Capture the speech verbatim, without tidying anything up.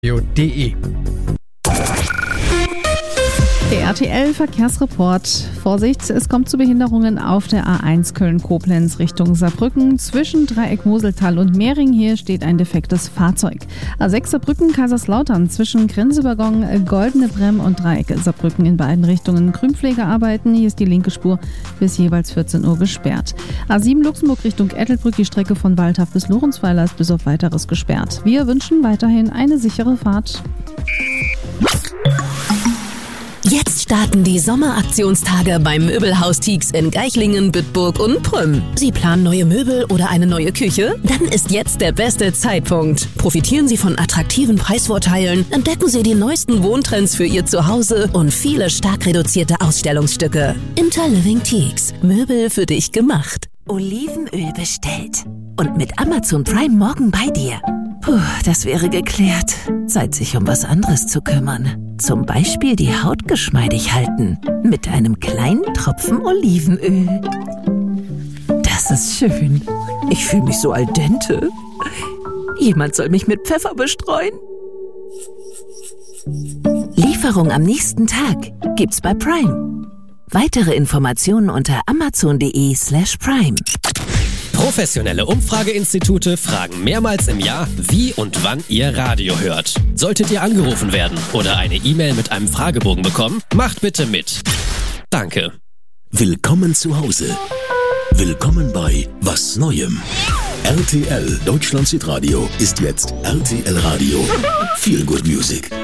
punkt de. Der R T L-Verkehrsreport. Vorsicht, es kommt zu Behinderungen auf der A eins Köln-Koblenz Richtung Saarbrücken. Zwischen Dreieck Moseltal und Mehring hier steht ein defektes Fahrzeug. A sechs Saarbrücken-Kaiserslautern zwischen Grenzübergang Goldene Bremm und Dreieck Saarbrücken in beiden Richtungen Grünpflegearbeiten. Hier ist die linke Spur bis jeweils vierzehn Uhr gesperrt. A sieben Luxemburg Richtung Ettelbrück, die Strecke von Waldhaff bis Lorenzweiler ist bis auf Weiteres gesperrt. Wir wünschen weiterhin eine sichere Fahrt. Jetzt starten die Sommeraktionstage beim Möbelhaus Tieks in Geichlingen, Bitburg und Prüm. Sie planen neue Möbel oder eine neue Küche? Dann ist jetzt der beste Zeitpunkt. Profitieren Sie von attraktiven Preisvorteilen, entdecken Sie die neuesten Wohntrends für Ihr Zuhause und viele stark reduzierte Ausstellungsstücke. Interliving Tieks. Möbel für dich gemacht. Olivenöl bestellt. Und mit Amazon Prime morgen bei dir. Puh, das wäre geklärt. Zeit, sich um was anderes zu kümmern. Zum Beispiel die Haut geschmeidig halten. Mit einem kleinen Tropfen Olivenöl. Das ist schön. Ich fühle mich so al dente. Jemand soll mich mit Pfeffer bestreuen. Lieferung am nächsten Tag gibt's bei Prime. Weitere Informationen unter amazon.de slash prime. Professionelle Umfrageinstitute fragen mehrmals im Jahr, wie und wann ihr Radio hört. Solltet ihr angerufen werden oder eine E-Mail mit einem Fragebogen bekommen, macht bitte mit. Danke. Willkommen zu Hause. Willkommen bei Was Neuem. R T L Deutschland Hitradio ist jetzt R T L Radio. Feel Good Music.